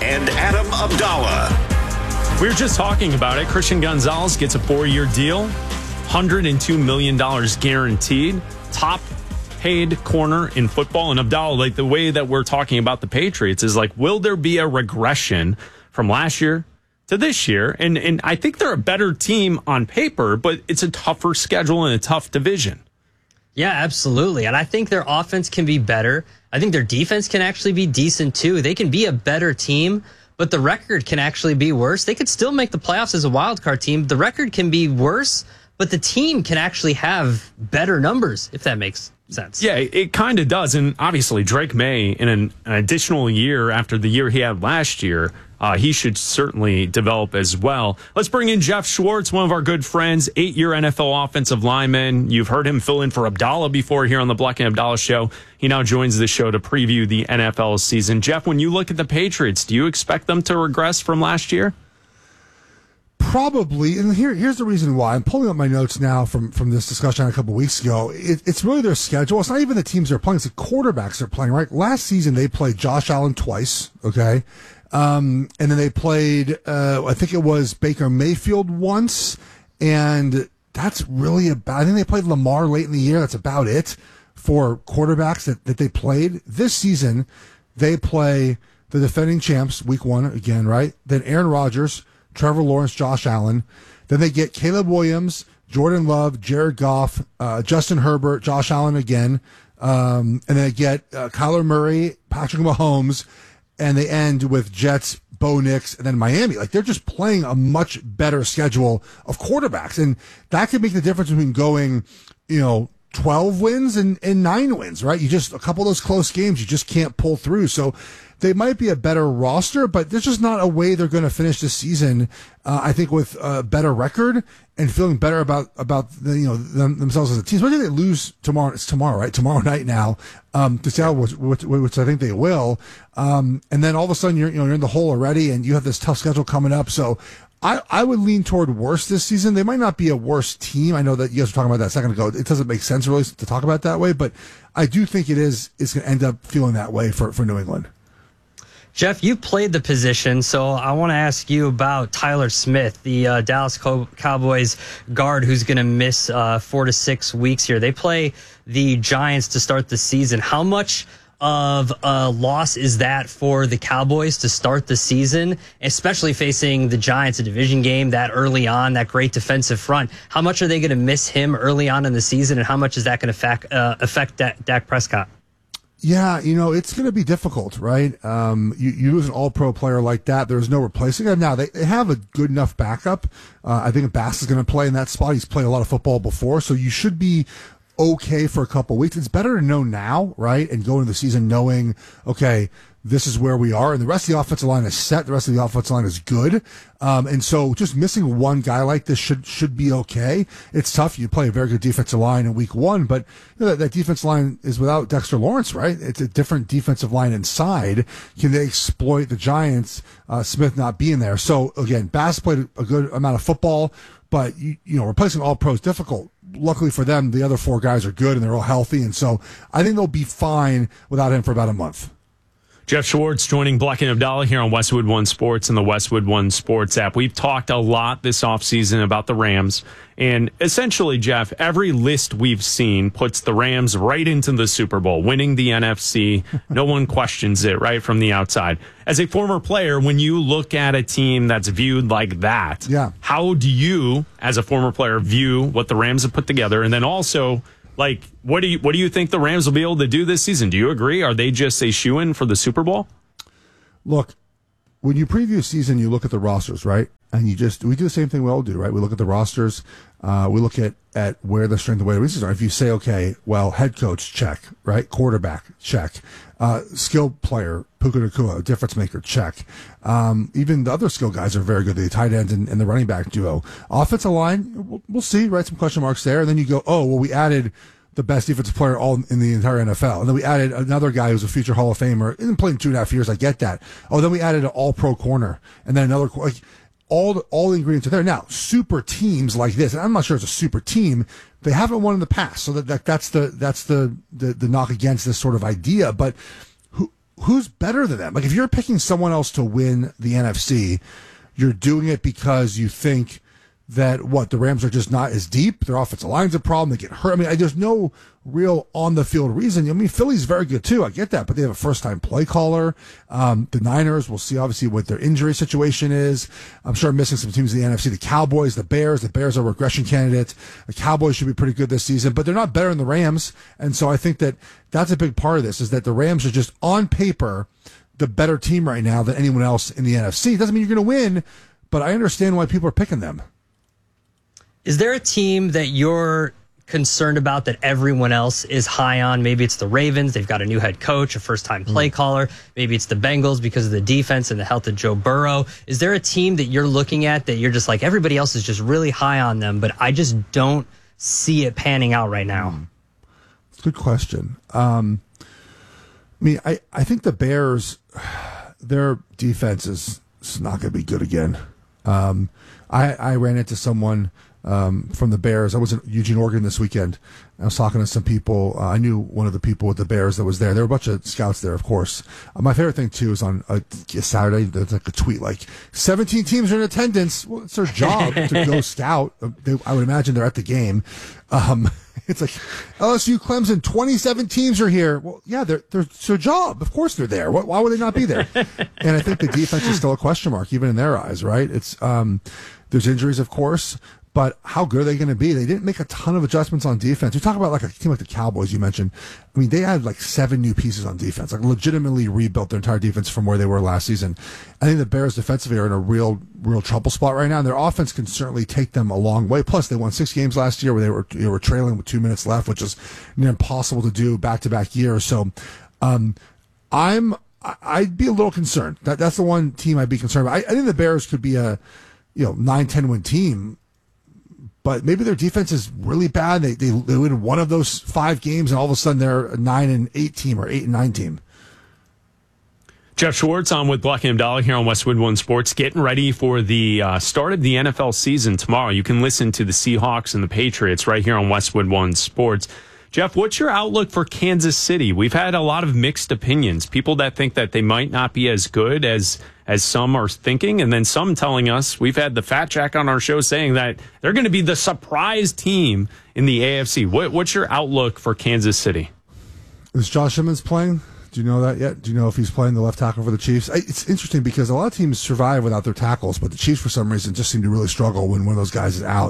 and Adam Abdallah. We were just talking about it. Christian Gonzalez gets a 4-year deal, $102 million guaranteed, top paid corner in football. And Abdallah, like the way that we're talking about the Patriots is like, will there be a regression from last year to this year? And I think they're a better team on paper, but it's a tougher schedule and a tough division. Yeah, absolutely. And I think their offense can be better. I think their defense can actually be decent too. They can be a better team, but the record can actually be worse. They could still make the playoffs as a wild card team. The record can be worse, but the team can actually have better numbers, if that makes sense. Yeah, it kind of does. And obviously, Drake May, in an additional year after the year he had last year, he should certainly develop as well. Let's bring in Jeff Schwartz, one of our good friends, 8-year NFL offensive lineman. You've heard him fill in for Abdallah before here on the Black and Abdallah show. He now joins the show to preview the NFL season. Jeff, when you look at the Patriots, do you expect them to regress from last year? Probably, and here's the reason why. I'm pulling up my notes now from this discussion a couple weeks ago. It's really their schedule. It's not even the teams they're playing; it's the quarterbacks they're playing. Right? Last season they played Josh Allen twice, okay, and then they played I think it was Baker Mayfield once, and that's really about. I think they played Lamar late in the year. That's about it for quarterbacks that they played this season. They play the defending champs week 1 again, right? Then Aaron Rodgers, Trevor Lawrence, Josh Allen. Then they get Caleb Williams, Jordan Love, Jared Goff, Justin Herbert, Josh Allen again. And then they get Kyler Murray, Patrick Mahomes, and they end with Jets, Bo Nix, and then Miami. Like, they're just playing a much better schedule of quarterbacks. And that could make the difference between going, 12 wins and 9 wins, right? A couple of those close games, you just can't pull through. So they might be a better roster, but there's just not a way they're going to finish this season. I think with a better record and feeling better about themselves as a team. Especially if they lose tomorrow. It's tomorrow, right? Tomorrow night now to Seattle, which I think they will. And then all of a sudden you're in the hole already, and you have this tough schedule coming up. So I would lean toward worse this season. They might not be a worse team. I know that you guys were talking about that a second ago. It doesn't make sense really to talk about it that way, but I do think it's going to end up feeling that way for New England. Jeff, you played the position, so I want to ask you about Tyler Smith, the Dallas Cowboys guard who's going to miss 4 to 6 weeks here. They play the Giants to start the season. How much of a loss is that for the Cowboys to start the season, especially facing the Giants, a division game that early on, that great defensive front? How much are they going to miss him early on in the season, and how much is that going to affect Dak Prescott? Yeah, it's going to be difficult, right? You lose an all-pro player like that. There's no replacing him. Now, they have a good enough backup. I think Bass is going to play in that spot. He's played a lot of football before, so you should be okay for a couple weeks. It's better to know now, right? And go into the season knowing, okay, this is where we are. And the rest of the offensive line is set. The rest of the offensive line is good. And so just missing one guy like this should be okay. It's tough. You play a very good defensive line in week 1, but that defensive line is without Dexter Lawrence, right? It's a different defensive line inside. Can they exploit the Giants, Smith not being there? So again, Bass played a good amount of football, but replacing all pros is difficult. Luckily for them, the other 4 guys are good and they're all healthy. And so I think they'll be fine without him for about a month. Jeff Schwartz joining Black and Abdallah here on Westwood One Sports and the Westwood One Sports app. We've talked a lot this offseason about the Rams. And essentially, Jeff, every list we've seen puts the Rams right into the Super Bowl, winning the NFC. No one questions it, right, from the outside. As a former player, when you look at a team that's viewed like that, how do you, as a former player, view what the Rams have put together? And then also, what do you think the Rams will be able to do this season? Do you agree? Are they just a shoo-in for the Super Bowl? Look, when you preview a season, you look at the rosters, right? And we do the same thing we all do, right? We look at the rosters. We look at where the strength and where the weaknesses are. If you say, okay, well, head coach, check, right? Quarterback, check. Skill player, Puka Nacua, difference maker, check. Even the other skill guys are very good, the tight ends and the running back duo. Offensive line, we'll see, right? Some question marks there. And then you go, oh, well, we added the best defensive player all in the entire NFL. And then we added another guy who's a future Hall of Famer. He didn't play in 2.5 years. I get that. Oh, then we added an all-pro corner. And then another, all the ingredients are there. Now, super teams like this, and I'm not sure it's a super team, they haven't won in the past. So that's the knock against this sort of idea. But who's better than them? Like, if you're picking someone else to win the NFC, you're doing it because you think that the Rams are just not as deep. Their offensive line's a problem. They get hurt. I mean, there's no real on the field reason. I mean, Philly's very good too. I get that, but they have a first time play caller. The Niners, we'll see obviously what their injury situation is. I'm sure I'm missing some teams in the NFC. The Cowboys, the Bears. The Bears are a regression candidate. The Cowboys should be pretty good this season, but they're not better than the Rams. And so I think that that's a big part of this, is that the Rams are just on paper the better team right now than anyone else in the NFC. It doesn't mean you're going to win, but I understand why people are picking them. Is there a team that you're concerned about that everyone else is high on? Maybe it's the Ravens. They've got a new head coach, a first-time play caller. Maybe it's the Bengals because of the defense and the health of Joe Burrow. Is there a team that you're looking at that you're just like, everybody else is just really high on them, but I just don't see it panning out right now? It's a good question. I mean, I think the Bears, their defense is not going to be good again. I ran into someone from the Bears. I was in Eugene, Oregon this weekend. I was talking to some people. I knew one of the people with the Bears that was there. There were a bunch of scouts there, of course. My favorite thing, too, is on a Saturday, there's like a tweet like, 17 teams are in attendance. Well, it's their job to go scout. I would imagine they're at the game. It's like, LSU, Clemson, 27 teams are here. Well, yeah, it's their job. Of course they're there. Why would they not be there? And I think the defense is still a question mark, even in their eyes, right? It's there's injuries, of course. But how good are they going to be? They didn't make a ton of adjustments on defense. You talk about like a team like the Cowboys you mentioned. I mean, they had like 7 new pieces on defense, like legitimately rebuilt their entire defense from where they were last season. I think the Bears defensively are in a real trouble spot right now, and their offense can certainly take them a long way. Plus, they won 6 games last year where they were trailing with 2 minutes left, which is near impossible to do back-to-back years. So, I'd be a little concerned. That's the one team I'd be concerned about. I think the Bears could be a 9-10 win team. But maybe their defense is really bad. They win one of those 5 games, and all of a sudden they're a 9-8 team or 8-9 team. Jeff Schwartz on with Black and Abdallah here on Westwood One Sports, getting ready for the start of the NFL season tomorrow. You can listen to the Seahawks and the Patriots right here on Westwood One Sports. Jeff, what's your outlook for Kansas City? We've had a lot of mixed opinions. People that think that they might not be as good as some are thinking, and then some telling us, we've had the Fat Jack on our show saying that they're going to be the surprise team in the AFC. What's your outlook for Kansas City? Is Josh Emmons playing? Do you know that yet? Do you know if he's playing the left tackle for the Chiefs? It's interesting because a lot of teams survive without their tackles, but the Chiefs, for some reason, just seem to really struggle when one of those guys is out.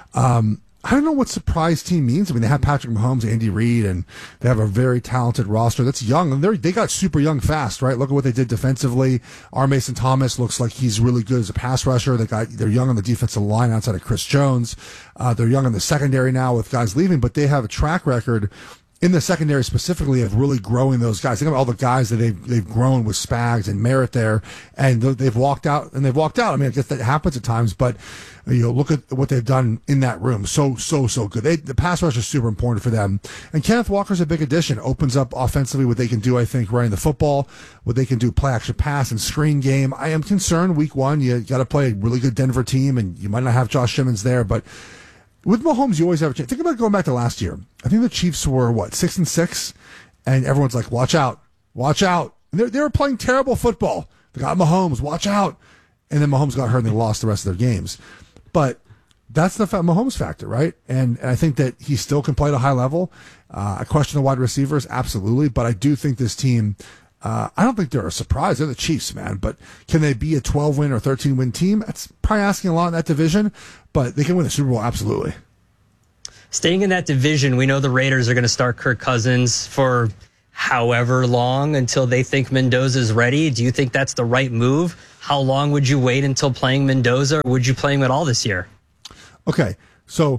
I don't know what surprise team means. I mean, they have Patrick Mahomes, Andy Reid, and they have a very talented roster that's young. And they got super young fast, right? Look at what they did defensively. R. Mason Thomas looks like he's really good as a pass rusher. They're young on the defensive line outside of Chris Jones. They're young in the secondary now with guys leaving, but they have a track record in the secondary specifically of really growing those guys. Think about all the guys that they've grown with Spags and Merritt there, and they've walked out. I mean, I guess that happens at times, but look at what they've done in that room. So good. The pass rush is super important for them. And Kenneth Walker's a big addition. Opens up offensively what they can do, I think, running the football, what they can do play action pass and screen game. I am concerned week 1, you got to play a really good Denver team, and you might not have Josh Emmons there, but with Mahomes, you always have a chance. Think about going back to last year. I think the Chiefs were, 6-6? And everyone's like, watch out. And they were playing terrible football. They got Mahomes, watch out. And then Mahomes got hurt and they lost the rest of their games. But that's the Mahomes factor, right? And I think that he still can play at a high level. I question the wide receivers, absolutely. But I do think this team, I don't think they're a surprise. They're the Chiefs, man. But can they be a 12-win or 13-win team? That's probably asking a lot in that division. But they can win the Super Bowl, absolutely. Staying in that division, we know the Raiders are going to start Kirk Cousins for however long until they think Mendoza's ready. Do you think that's the right move? How long would you wait until playing Mendoza, or would you play him at all this year? Okay, so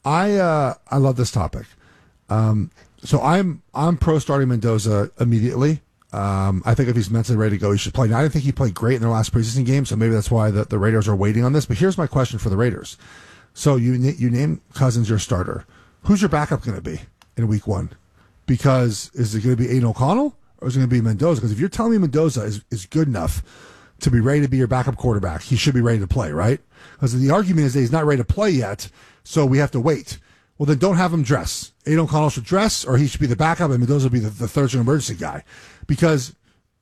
I love this topic. So I'm pro starting Mendoza immediately. I think if he's mentally ready to go, he should play. Now, I didn't think he played great in their last preseason game, so maybe that's why the Raiders are waiting on this. But here's my question for the Raiders. So you name Cousins your starter. Who's your backup going to be in week 1? Because is it going to be Aiden O'Connell or is it going to be Mendoza? Because if you're telling me Mendoza is good enough to be ready to be your backup quarterback, he should be ready to play, right? Because the argument is that he's not ready to play yet, so we have to wait. Well, then don't have him dress. Aiden O'Connell should dress, or he should be the backup, and Mendoza will be the third-string emergency guy. Because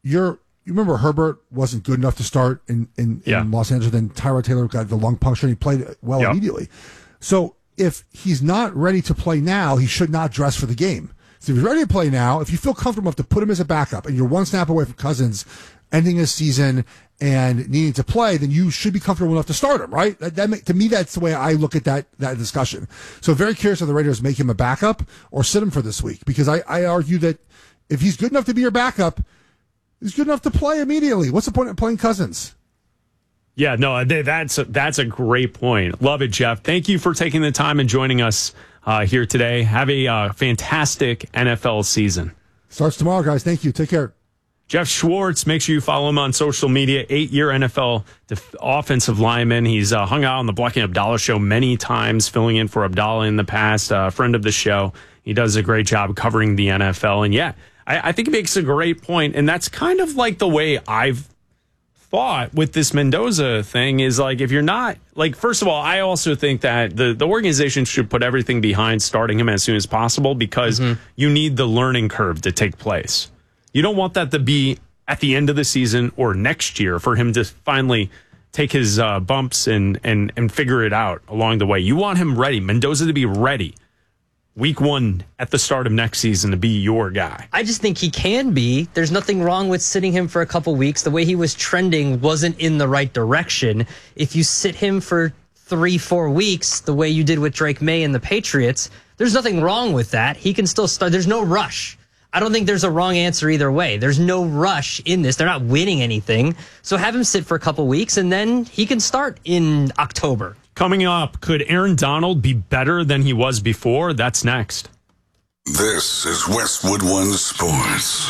you remember Herbert wasn't good enough to start in Los Angeles. Then Tyrod Taylor got the lung puncture and he played well immediately. So if he's not ready to play now, he should not dress for the game. So if he's ready to play now, if you feel comfortable enough to put him as a backup and you're one snap away from Cousins ending his season and needing to play, then you should be comfortable enough to start him, right? To me, that's the way I look at that discussion. So very curious if the Raiders make him a backup or sit him for this week, because I argue that if he's good enough to be your backup, he's good enough to play immediately. What's the point of playing Cousins? Yeah, no, that's a great point. Love it, Jeff. Thank you for taking the time and joining us here today. Have a fantastic NFL season. Starts tomorrow, guys. Thank you. Take care. Jeff Schwartz, make sure you follow him on social media. 8-year NFL offensive lineman. He's hung out on the Black and Abdallah show many times, filling in for Abdallah in the past, friend of the show. He does a great job covering the NFL. And yeah, I think he makes a great point. And that's kind of like the way I've thought with this Mendoza thing is, like, if you're not, like, first of all, I also think that the organization should put everything behind starting him as soon as possible, because you need the learning curve to take place. You don't want that to be at the end of the season or next year for him to finally take his bumps and figure it out along the way. You want him ready, Mendoza to be ready week 1 at the start of next season to be your guy. I just think he can be. There's nothing wrong with sitting him for a couple weeks. The way he was trending wasn't in the right direction. If you sit him for 3-4 weeks, the way you did with Drake May and the Patriots, there's nothing wrong with that. He can still start. There's no rush. I don't think there's a wrong answer either way. There's no rush in this. They're not winning anything. So have him sit for a couple weeks, and then he can start in October. Coming up, could Aaron Donald be better than he was before? That's next. This is Westwood One Sports.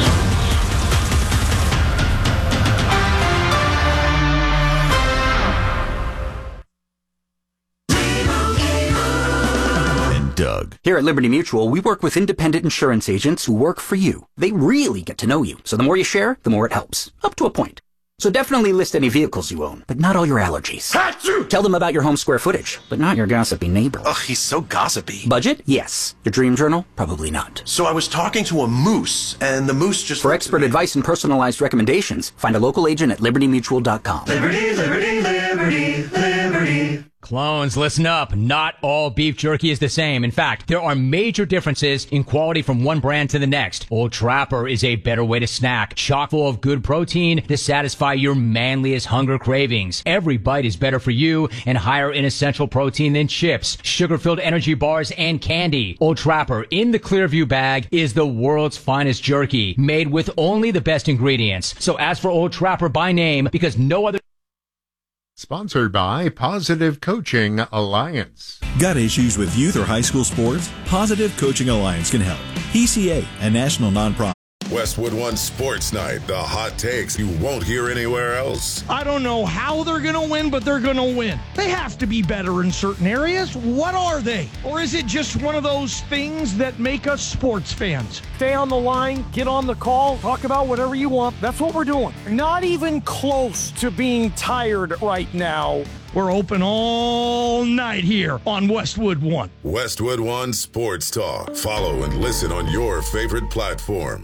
Doug. Here at Liberty Mutual, we work with independent insurance agents who work for you. They really get to know you. So the more you share, the more it helps. Up to a point. So definitely list any vehicles you own, but not all your allergies. Achoo! Tell them about your home square footage, but not your gossipy neighbor. Ugh, he's so gossipy. Budget? Yes. Your dream journal? Probably not. So I was talking to a moose, and the moose just... For expert advice and personalized recommendations, find a local agent at libertymutual.com. Liberty, liberty, liberty, liberty. Clones, listen up. Not all beef jerky is the same. In fact, there are major differences in quality from one brand to the next. Old Trapper is a better way to snack, chock full of good protein to satisfy your manliest hunger cravings. Every bite is better for you and higher in essential protein than chips, sugar-filled energy bars, and candy. Old Trapper in the Clearview bag is the world's finest jerky, made with only the best ingredients. So ask for Old Trapper by name, because no other... Sponsored by Positive Coaching Alliance. Got issues with youth or high school sports? Positive Coaching Alliance can help. PCA, a national nonprofit. Westwood One Sports Night, the hot takes you won't hear anywhere else. I don't know how they're going to win, but they're going to win. They have to be better in certain areas. What are they? Or is it just one of those things that make us sports fans? Stay on the line, get on the call, talk about whatever you want. That's what we're doing. Not even close to being tired right now. We're open all night here on Westwood One. Westwood One Sports Talk. Follow and listen on your favorite platform.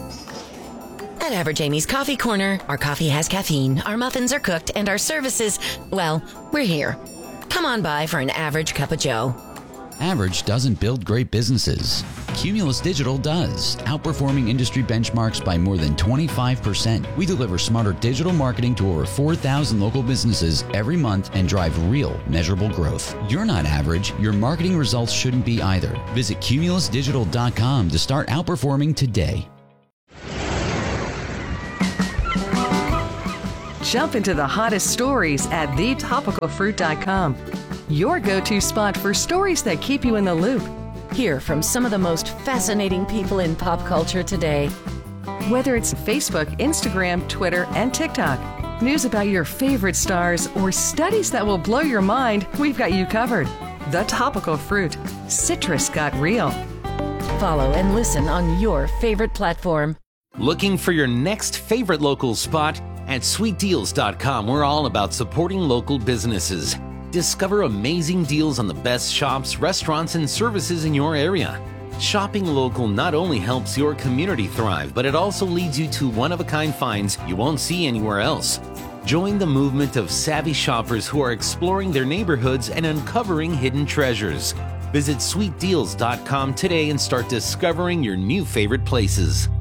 At Average Amy's Coffee Corner, our coffee has caffeine, our muffins are cooked, and our services, well, we're here. Come on by for an average cup of joe. Average doesn't build great businesses. Cumulus Digital does, outperforming industry benchmarks by more than 25%. We deliver smarter digital marketing to over 4,000 local businesses every month and drive real, measurable growth. You're not average. Your marketing results shouldn't be either. Visit cumulusdigital.com to start outperforming today. Jump into the hottest stories at thetopicalfruit.com. Your go-to spot for stories that keep you in the loop. Hear from some of the most fascinating people in pop culture today. Whether it's Facebook, Instagram, Twitter, and TikTok, news about your favorite stars, or studies that will blow your mind, we've got you covered. The Topical Fruit. Citrus got real. Follow and listen on your favorite platform. Looking for your next favorite local spot? At sweetdeals.com, we're all about supporting local businesses. Discover amazing deals on the best shops, restaurants, and services in your area. Shopping local not only helps your community thrive, but it also leads you to one-of-a-kind finds you won't see anywhere else. Join the movement of savvy shoppers who are exploring their neighborhoods and uncovering hidden treasures. Visit sweetdeals.com today and start discovering your new favorite places.